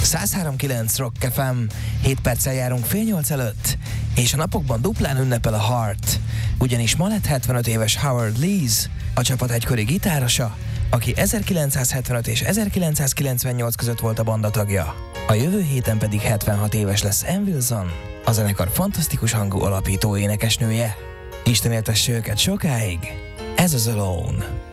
103.9 Rock FM, 7 perccel járunk fél 8 előtt, és a napokban duplán ünnepel a Heart, ugyanis ma lett 75 éves Howard Lees, a csapat egykori gitárosa, aki 1975 és 1998 között volt a banda tagja. A jövő héten pedig 76 éves lesz Ann Wilson, a zenekar fantasztikus hangú alapító énekesnője. Isten éltesse őket sokáig, ez az Alone.